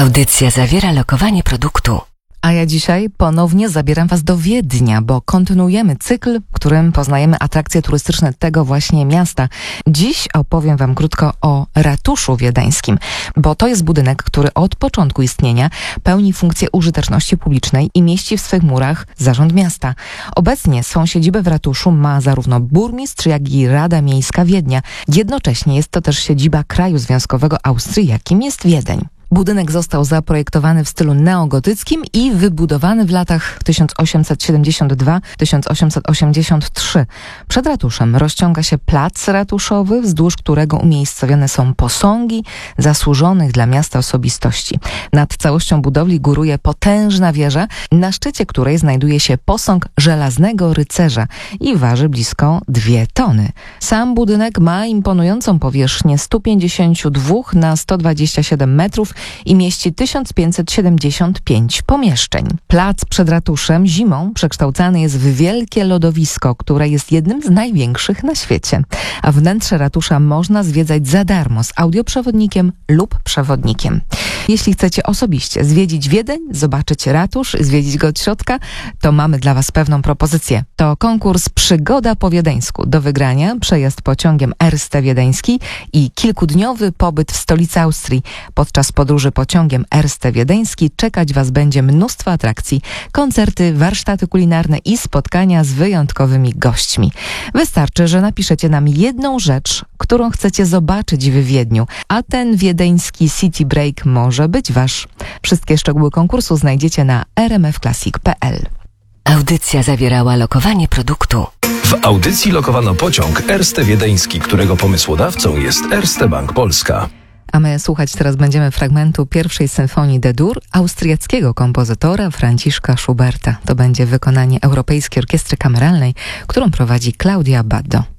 Audycja zawiera lokowanie produktu. A ja dzisiaj ponownie zabieram Was do Wiednia, bo kontynuujemy cykl, w którym poznajemy atrakcje turystyczne tego właśnie miasta. Dziś opowiem Wam krótko o ratuszu wiedeńskim, bo to jest budynek, który od początku istnienia pełni funkcję użyteczności publicznej i mieści w swych murach zarząd miasta. Obecnie swą siedzibę w ratuszu ma zarówno burmistrz, jak i Rada Miejska Wiednia. Jednocześnie jest to też siedziba kraju związkowego Austrii, jakim jest Wiedeń. Budynek został zaprojektowany w stylu neogotyckim i wybudowany w latach 1872-1883. Przed ratuszem rozciąga się plac ratuszowy, wzdłuż którego umiejscowione są posągi zasłużonych dla miasta osobistości. Nad całością budowli góruje potężna wieża, na szczycie której znajduje się posąg żelaznego rycerza i waży blisko 2 tony. Sam budynek ma imponującą powierzchnię 152 na 127 metrów i mieści 1575 pomieszczeń. Plac przed ratuszem zimą przekształcany jest w wielkie lodowisko, które jest jednym z największych na świecie. A wnętrze ratusza można zwiedzać za darmo z audioprzewodnikiem lub przewodnikiem. Jeśli chcecie osobiście zwiedzić Wiedeń, zobaczyć ratusz, zwiedzić go od środka, to mamy dla Was pewną propozycję. To konkurs Przygoda po wiedeńsku. Do wygrania przejazd pociągiem Erste Wiedeński i kilkudniowy pobyt w stolicy Austrii. Podczas podróży pociągiem Erste Wiedeński czekać Was będzie mnóstwo atrakcji, koncerty, warsztaty kulinarne i spotkania z wyjątkowymi gośćmi. Wystarczy, że napiszecie nam jedną rzecz, którą chcecie zobaczyć w Wiedniu, a ten wiedeński city break może być Wasz. Wszystkie szczegóły konkursu znajdziecie na rmfclassic.pl. Audycja zawierała lokowanie produktu. W audycji lokowano pociąg Erste Wiedeński, którego pomysłodawcą jest Erste Bank Polska. A my słuchać teraz będziemy fragmentu pierwszej symfonii D-dur austriackiego kompozytora Franciszka Schuberta. To będzie wykonanie Europejskiej Orkiestry Kameralnej, którą prowadzi Claudia Baddo.